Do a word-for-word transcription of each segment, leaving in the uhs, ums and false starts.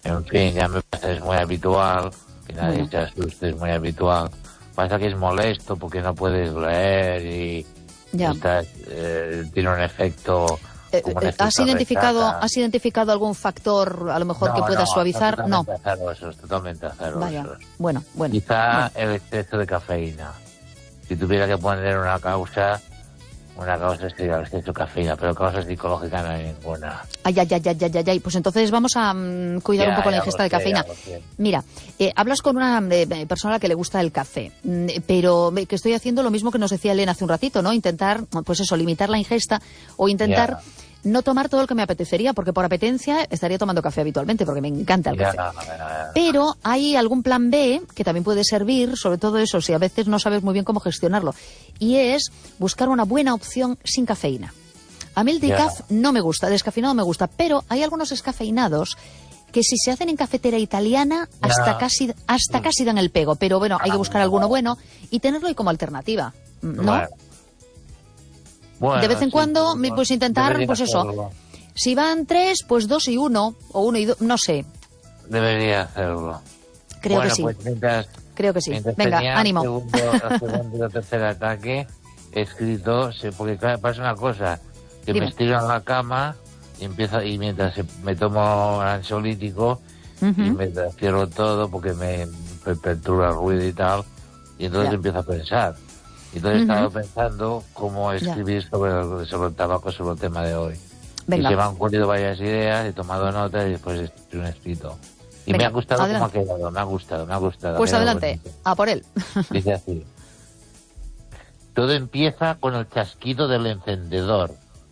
En fin, ya me parece, es muy habitual, que nadie Bueno. se asuste, es muy habitual. Pasa que es molesto porque no puedes leer y Ya. estás, eh, tiene un efecto... Eh, como un eh, ¿Has efecto identificado, resaca. ¿Has identificado algún factor a lo mejor No, que pueda no, son suavizar? No. totalmente azarosos, totalmente Vaya. azarosos. Bueno, bueno. Quizá bueno. el exceso de cafeína. Si tuviera que poner una causa, una causa sería el exceso de cafeína, pero causa psicológica no hay ninguna. Ay, ay, ay, ay, ay, ay, ay. Pues entonces vamos a mm, cuidar Ya, un poco la ya ingesta lo de sé, cafeína. ya lo sé. Mira, eh, hablas con una eh, persona a la que le gusta el café, mm, pero eh, que estoy haciendo lo mismo que nos decía Elena hace un ratito, ¿no? Intentar, pues eso, limitar la ingesta o intentar... Ya. no tomar todo lo que me apetecería, porque por apetencia estaría tomando café habitualmente, porque me encanta el Ya, café. ya. Pero hay algún plan B que también puede servir, sobre todo eso, si a veces no sabes muy bien cómo gestionarlo, y es buscar una buena opción sin cafeína. A mí el Ya. decaf no me gusta, descafeinado me gusta, pero hay algunos descafeinados que si se hacen en cafetera italiana Ya. hasta casi hasta casi dan el pego, pero bueno, hay que buscar alguno bueno y tenerlo ahí como alternativa, ¿no? Bueno. Bueno, De vez en sí, cuando, bueno, pues intentar, debería pues eso, hacerlo. si van tres, pues dos y uno, o uno y dos, no sé, Debería hacerlo. creo bueno, que sí, pues mientras, creo que sí. mientras Venga, tenía ánimo. el segundo, el segundo y el tercer ataque escrito, se, porque claro, pasa una cosa, que Dime. me estiro en la cama y empiezo, y mientras se- me tomo ansiolítico Ujú. y me cierro todo porque me, me perturba el ruido y tal, y entonces Ya. empiezo a pensar. Y entonces Ujú. estaba pensando cómo escribir sobre el, sobre el tabaco, sobre el tema de hoy. Venga. Y se me han ocurrido varias ideas, he tomado notas y después he escrito un escrito. Y Venga, me ha gustado adelante. cómo ha quedado, me ha gustado, me ha gustado. Pues me ha quedado adelante, bonito. a por él. Dice así. Todo empieza con el chasquido del encendedor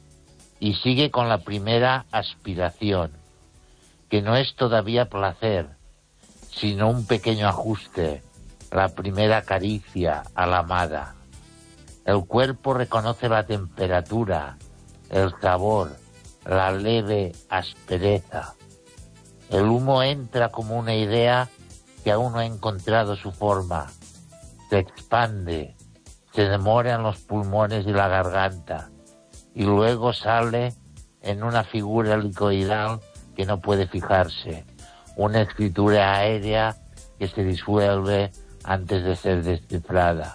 y sigue con la primera aspiración, que no es todavía placer, sino un pequeño ajuste, la primera caricia a la amada. El cuerpo reconoce la temperatura, el sabor, la leve aspereza. El humo entra como una idea que aún no ha encontrado su forma. Se expande, se demora en los pulmones y la garganta, y luego sale en una figura helicoidal que no puede fijarse, una escritura aérea que se disuelve antes de ser descifrada.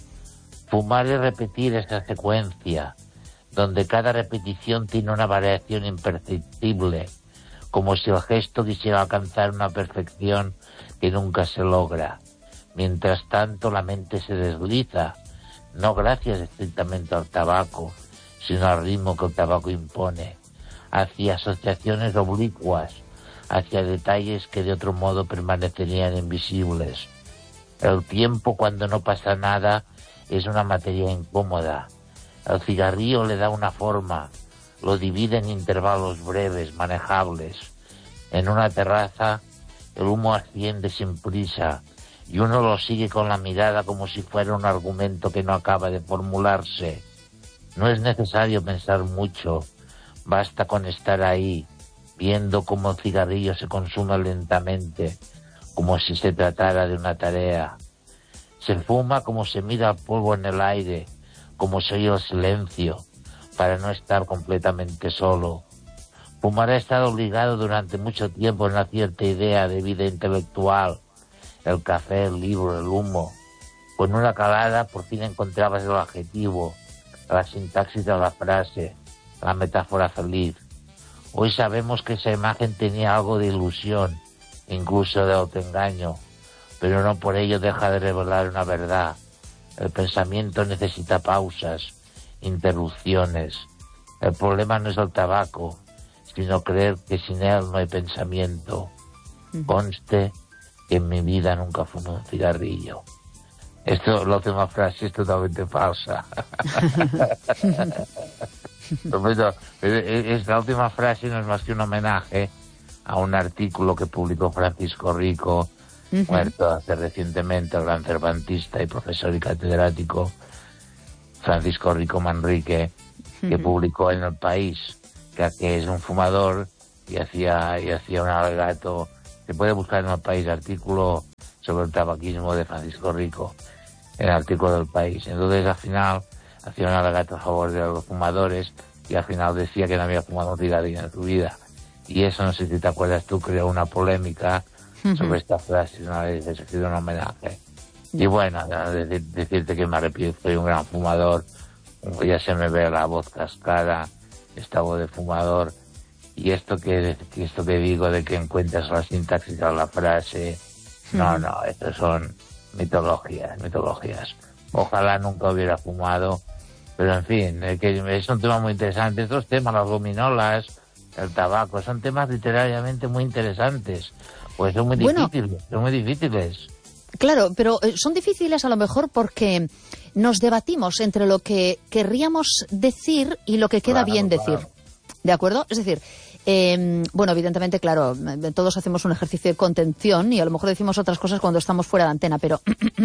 Fumar y repetir esa secuencia, donde cada repetición tiene una variación imperceptible, como si el gesto quisiera alcanzar una perfección que nunca se logra. Mientras tanto, la mente se desliza, no gracias estrictamente al tabaco, sino al ritmo que el tabaco impone, hacia asociaciones oblicuas, hacia detalles que de otro modo permanecerían invisibles. El tiempo, cuando no pasa nada, es una materia incómoda. El cigarrillo le da una forma, lo divide en intervalos breves, manejables. En una terraza, el humo asciende sin prisa, y uno lo sigue con la mirada como si fuera un argumento que no acaba de formularse. No es necesario pensar mucho, basta con estar ahí, viendo cómo el cigarrillo se consume lentamente, como si se tratara de una tarea. Se fuma como se mira el polvo en el aire, como se oye el silencio, para no estar completamente solo. Fumar ha estado ligado durante mucho tiempo en una cierta idea de vida intelectual, el café, el libro, el humo. Con una calada por fin encontrabas el adjetivo, la sintaxis de la frase, la metáfora feliz. Hoy sabemos que esa imagen tenía algo de ilusión, incluso de autoengaño, pero no por ello deja de revelar una verdad. El pensamiento necesita pausas, interrupciones. El problema no es el tabaco, sino creer que sin él no hay pensamiento. Conste que en mi vida nunca fumé un cigarrillo. Esto, la última frase es totalmente falsa. Pero, es, la última frase no es más que un homenaje a un artículo que publicó Francisco Rico, uh-huh. muerto hace recientemente, el gran cervantista y profesor y catedrático Francisco Rico Manrique, que uh-huh. publicó en El País, que, que es un fumador y hacía, y hacía un alegato. Se puede buscar en El País artículo sobre el tabaquismo de Francisco Rico, en el artículo del País. Entonces, al final, hacía un alegato a favor de los fumadores y al final decía que no había fumado un cigarrillo en su vida. y eso, no sé si te acuerdas tú, creó una polémica uh-huh. sobre esta frase, ¿no? Le dices, ha sido un homenaje. Y bueno, decir, decirte que me arrepiento, soy un gran fumador, ya se me ve la voz cascada, esta voz de fumador, y esto que, esto que digo de que encuentras la sintaxis de la frase, no, no, estos son mitologías, mitologías. Ojalá nunca hubiera fumado, pero en fin, es, que es un tema muy interesante. Estos temas, las gominolas, el tabaco, son temas literariamente muy interesantes, pues son muy bueno, difíciles, son muy difíciles. Claro, pero son difíciles a lo mejor porque nos debatimos entre lo que querríamos decir y lo que queda claro, bien claro. decir. ¿De acuerdo? Es decir, eh, bueno, evidentemente, claro, todos hacemos un ejercicio de contención y a lo mejor decimos otras cosas cuando estamos fuera de antena, pero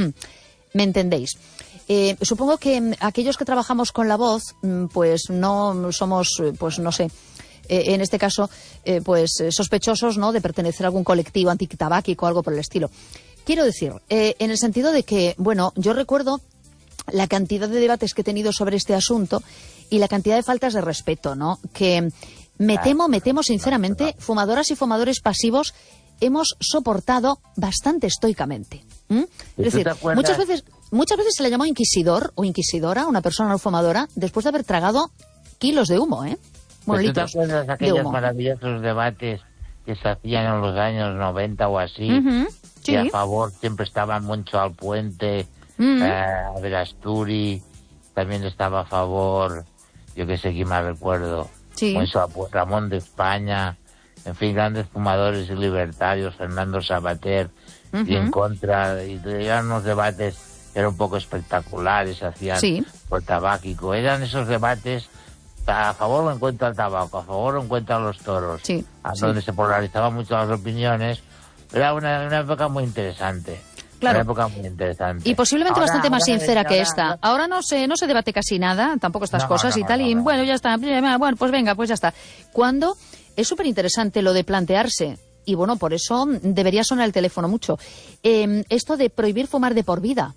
me entendéis. Eh, supongo que aquellos que trabajamos con la voz, pues no somos, pues no sé, eh, en este caso, eh, pues sospechosos, ¿no?, de pertenecer a algún colectivo antitabáquico o algo por el estilo. Quiero decir, eh, en el sentido de que, bueno, yo recuerdo la cantidad de debates que he tenido sobre este asunto y la cantidad de faltas de respeto, ¿no? Que me temo, me temo sinceramente, fumadoras y fumadores pasivos hemos soportado bastante estoicamente. ¿Mm? Es decir, muchas veces, muchas veces se le llamó inquisidor o inquisidora a una persona no fumadora después de haber tragado kilos de humo, ¿eh? Bueno, ¿Tú te acuerdas de aquellos maravillosos debates que se hacían en los años noventa o así? Uh-huh. Sí. Y a favor siempre estaba Moncho Alpuente, mm. eh, Verasturi, también estaba a favor, yo que sé quién me recuerdo, sí. Moncho Alpuente, Ramón de España, en fin, grandes fumadores y libertarios, Fernando Sabater, uh-huh. y en contra, y eran unos debates que eran un poco espectaculares, hacían sí. por tabáquico, eran esos debates a favor o en contra del tabaco, a favor o en contra de los toros, sí. a donde sí. se polarizaban mucho las opiniones. Era una, una época muy interesante. Claro. Una época muy interesante. Y posiblemente ahora, bastante más sincera ahora, que esta. Ahora, ahora no se no se debate casi nada, tampoco estas no, cosas no, y tal, no, y no. bueno, ya está. Bueno, pues venga, pues ya está. Cuando es súper interesante lo de plantearse, y bueno, por eso debería sonar el teléfono mucho, eh, esto de prohibir fumar de por vida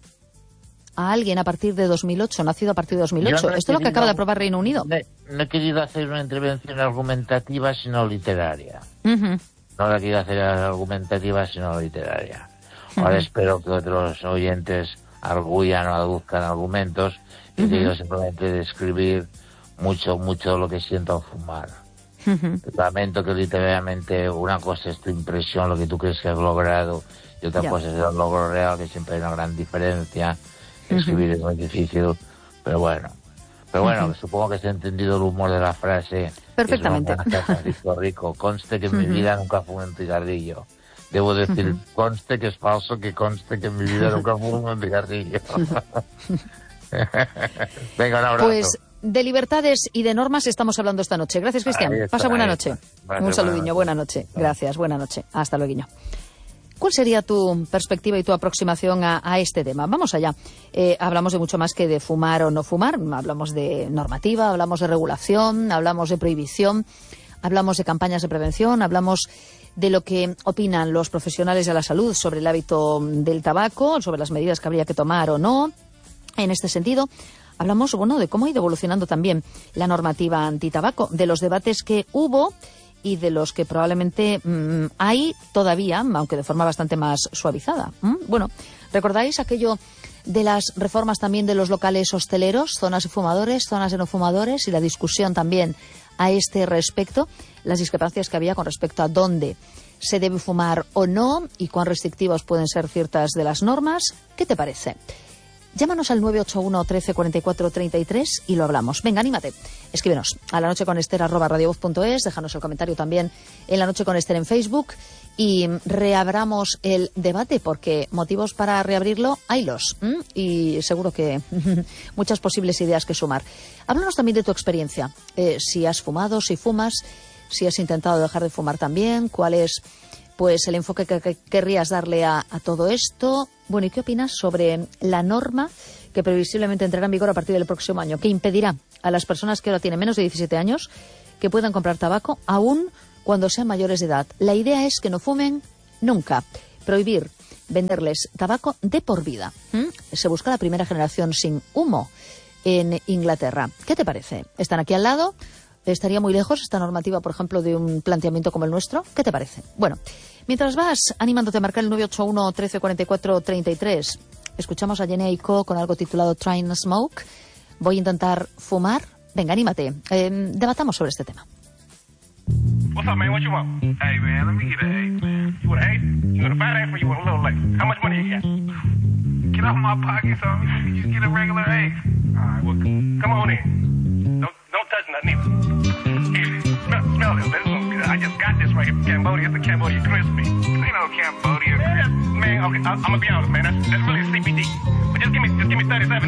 a alguien a partir de dos mil ocho, nacido a partir de dos mil ocho. No esto es lo que acaba de aprobar Reino Unido. No, no he querido hacer una intervención argumentativa, sino literaria. Uh-huh. No la quiero hacer argumentativa, sino literaria. Ahora uh-huh. espero que otros oyentes arguyan o aduzcan argumentos y uh-huh. digo simplemente describir mucho, mucho lo que siento al fumar. Uh-huh. Lamento que literalmente una cosa es tu impresión, lo que tú crees que has logrado, y otra yeah. cosa es el logro real, que siempre hay una gran diferencia. Escribir uh-huh. es muy difícil, pero bueno. Pero bueno, uh-huh. supongo que se ha entendido el humor de la frase. Perfectamente. Es Francisco Rico. Conste que en uh-huh. mi vida nunca fumé un cigarrillo. Debo decir, uh-huh. conste que es falso, que conste que en mi vida nunca fumé un cigarrillo. Venga, un abrazo. Pues de libertades y de normas estamos hablando esta noche. Gracias, Cristian. Pasa buena noche. Un saludiño, buena noche. Gracias, buena noche. Hasta luego. ¿Cuál sería tu perspectiva y tu aproximación a, a este tema? Vamos allá. Eh, hablamos de mucho más que de fumar o no fumar. Hablamos de normativa, hablamos de regulación, hablamos de prohibición, hablamos de campañas de prevención, hablamos de lo que opinan los profesionales de la salud sobre el hábito del tabaco, sobre las medidas que habría que tomar o no. En este sentido, hablamos, bueno, de cómo ha ido evolucionando también la normativa antitabaco, de los debates que hubo y de los que probablemente mmm, hay todavía, aunque de forma bastante más suavizada. ¿Mm? Bueno, ¿recordáis aquello de las reformas también de los locales hosteleros, zonas de fumadores, zonas de no fumadores, y la discusión también a este respecto, las discrepancias que había con respecto a dónde se debe fumar o no y cuán restrictivas pueden ser ciertas de las normas? ¿Qué te parece? Llámanos al nueve ocho uno, trece, cuarenta y cuatro, treinta y tres y lo hablamos. Venga, anímate. Escríbenos a la noche con Ester arroba radiovoz punto es, déjanos el comentario también en La Noche con Ester en Facebook y reabramos el debate, porque motivos para reabrirlo haylos, ¿m? Y seguro que muchas posibles ideas que sumar. Háblanos también de tu experiencia, eh, si has fumado, si fumas, si has intentado dejar de fumar también, cuál es pues el enfoque que, que querrías darle a, a todo esto. Bueno, ¿y qué opinas sobre la norma que previsiblemente entrará en vigor a partir del próximo año, que impedirá a las personas que ahora tienen menos de diecisiete años que puedan comprar tabaco, aún cuando sean mayores de edad? La idea es que no fumen nunca. Prohibir venderles tabaco de por vida. ¿Mm? Se busca la primera generación sin humo en Inglaterra. ¿Qué te parece? Están aquí al lado. ¿Estaría muy lejos esta normativa, por ejemplo, de un planteamiento como el nuestro? ¿Qué te parece? Bueno, mientras vas animándote a marcar el nueve ocho uno, trece, cuarenta y cuatro, treinta y tres, escuchamos a Jhené Aiko con algo titulado Try and Smoke. Voy a intentar fumar. Venga, anímate. Eh, debatamos sobre este tema. What's up, man? What you want? Hey, man, let me get an eight, man. You want an eight? You want a fat eight or you want a little late? How much money you got? Get off my pocket, son. You just get a regular eight. All right, well, come on in. Don't don't touch nothing either. Here, smell, smell this. This is good. I just got this right here from Cambodia. It's a Cambodia crispy. Ain't no Cambodia crispy. Man, okay, I, I'm gonna be honest, man. That's, that's really C B D. But just give me just give me thirty-seven